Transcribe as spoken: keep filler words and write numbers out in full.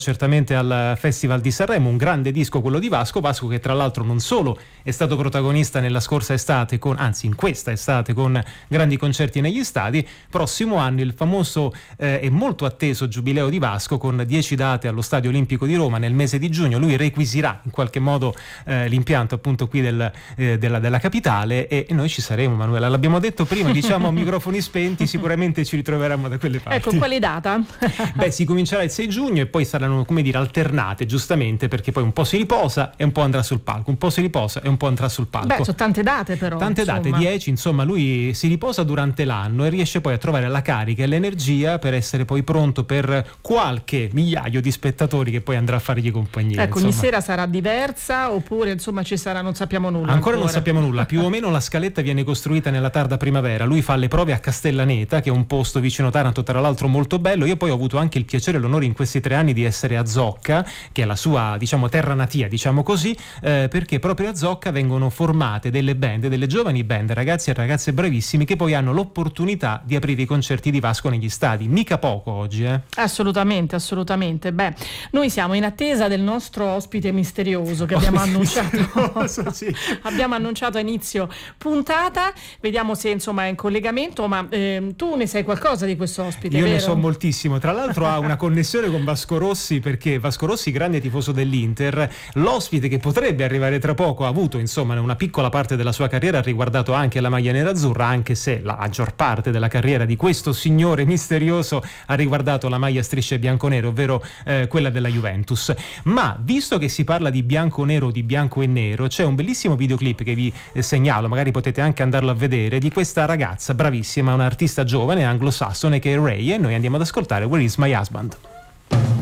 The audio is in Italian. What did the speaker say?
certamente al Festival di Sanremo, un grande disco quello di Vasco, Vasco che tra l'altro non solo è stato protagonista nella scorsa estate, con, anzi in questa estate con grandi concerti negli stadi, prossimo anno il famoso eh, e molto atteso Giubileo di Vasco con dieci date allo Stadio Olimpico di Roma nel mese di giugno. Lui requisirà in qualche modo eh, l'impianto appunto qui del, eh, della, della capitale e, e noi ci saremo, Manuela, l'abbiamo detto prima, diciamo a microfoni spenti, sicuramente ci ritroveremo da quelle parti. Ecco, quale data? Beh, si comincerà il sei giugno e poi saranno, come dire, alternate, giustamente, perché poi un po' si riposa e un po' andrà sul palco, un po' si riposa e un po' andrà sul palco. Beh, sono tante date però. Tante insomma. date, dieci, insomma, lui si riposa durante l'anno e riesce poi a trovare la carica e l'energia per essere poi pronto per qualche migliaio di spettatori che poi andrà a fargli compagnia. Ecco, insomma. ogni sera sarà diversa oppure insomma ci sarà, non sappiamo nulla. Ancora, ancora non sappiamo nulla, più o meno la scaletta viene costruita nella tarda primavera, lui fa le prove a Castellaneta, che è un posto vicino Taranto, tra l'altro molto bello. Io poi ho avuto anche il piacere e l'onore in questi tre anni di essere a Zocca, che è la sua, diciamo, terra natia, diciamo così, eh, perché proprio a Zocca vengono formate delle band, delle giovani band, ragazzi e ragazze bravissimi che poi hanno l'opportunità di aprire i concerti di Vasco negli stadi. Mica poco oggi, eh? Assolutamente, assolutamente. Beh, noi siamo in attesa del nostro ospite misterioso che abbiamo annunciato. Sì. Abbiamo annunciato a inizio puntata, vediamo se insomma è in collegamento, ma eh, tu ne sai qualcosa di questo ospite? Io vero? ne so moltissimo, tra l'altro ha una connessione con Vasco Rossi, perché Vasco Rossi, grande tifoso dell'Inter, l'ospite che potrebbe arrivare tra poco ha avuto insomma una piccola parte della sua carriera, ha riguardato anche la maglia nerazzurra, anche se la maggior parte della carriera di questo signore misterioso ha riguardato la maglia strisce bianconero, ovvero eh, quella della Juventus. Ma visto che si parla di bianco-nero o di bianco e nero, c'è un bellissimo videoclip che vi eh, segnalo, magari potete anche andarlo a vedere, di questa ragazza bravissima, un'artista giovane anglosassone che è Ray, e noi andiamo ad ascoltare Where Is My Husband.